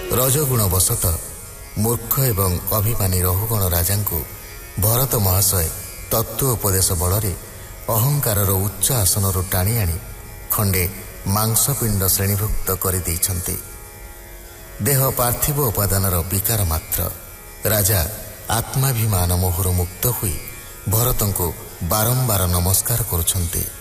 ରଜଗୁଣ ବଶତଃ ମୂର୍ଖ ଏବଂ ଅଭିମାନୀ ରହୁଗଣ ରାଜାଙ୍କୁ ଭରତ ମହାଶୟ ତତ୍ତ୍ୱ ଉପଦେଶ ବଳରେ ଅହଙ୍କାରର ଉଚ୍ଚ ଆସନରୁ ଟାଣି ଆଣି ଖଣ୍ଡେ ମାଂସପିଣ୍ଡ ଶ୍ରେଣୀଭୁକ୍ତ କରିଦେଇଛନ୍ତି। ଦେହ ପାର୍ଥିବ ଉପାଦାନର ବିକାର ମାତ୍ର। ରାଜା ଆତ୍ମାଭିମାନ ମୋହରୁ ମୁକ୍ତ ହୋଇ ଭରତଙ୍କୁ ବାରମ୍ବାର ନମସ୍କାର କରୁଛନ୍ତି।